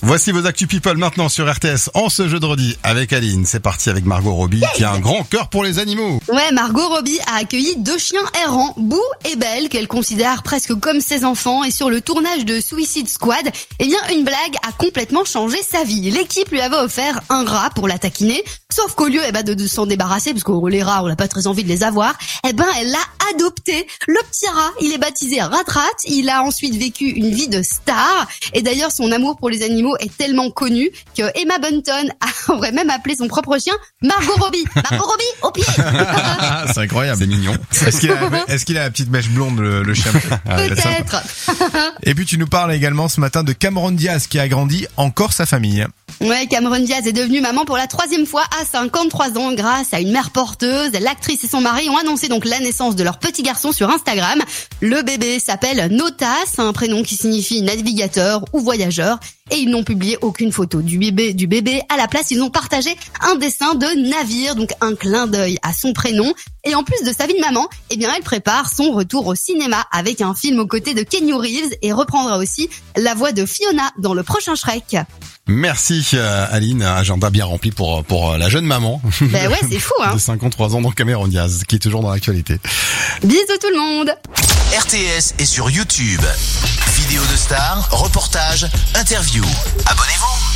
Voici vos Actu People maintenant sur RTS en ce jeudi avec Aline. C'est parti avec Margot Robbie qui a un grand cœur pour les animaux. Ouais, Margot Robbie a accueilli 2 chiens errants, Boo et Belle, qu'elle considère presque comme ses enfants. Et sur le tournage de Suicide Squad, eh bien, une blague a complètement changé sa vie. L'équipe lui avait offert un rat pour la taquiner. Sauf qu'au lieu de s'en débarrasser, parce que les rats, on n'a pas très envie de les avoir, elle l'a adopté. Le petit rat, il est baptisé Rat-Rat. Il a ensuite vécu une vie de star. Et d'ailleurs, son amour pour les animaux est tellement connu que Emma Bunton aurait même appelé son propre chien Margot Robbie. Margot Robbie, au pied. C'est incroyable. C'est mignon. Est-ce qu'il a la petite mèche blonde, le chien? Peut-être. Et puis tu nous parles également ce matin de Cameron Diaz qui a agrandi encore sa famille. Ouais, Cameron Diaz est devenue maman pour la 3e fois à 53 ans grâce à une mère porteuse. L'actrice et son mari ont annoncé donc la naissance de leur petit garçon sur Instagram. Le bébé s'appelle Notas, un prénom qui signifie navigateur ou voyageur. Et ils n'ont publié aucune photo du bébé. À la place, ils ont partagé un dessin de navire, donc un clin d'œil à son prénom. Et en plus de sa vie de maman, eh bien, elle prépare son retour au cinéma avec un film aux côtés de Keanu Reeves et reprendra aussi la voix de Fiona dans le prochain Shrek. Merci Aline, agenda bien rempli pour la jeune maman. Ben ouais, c'est fou hein. De 53 ans, donc Cameron Diaz, qui est toujours dans l'actualité. Bisous tout le monde. RTS est sur YouTube. Vidéos de stars, reportages, interviews. Abonnez-vous.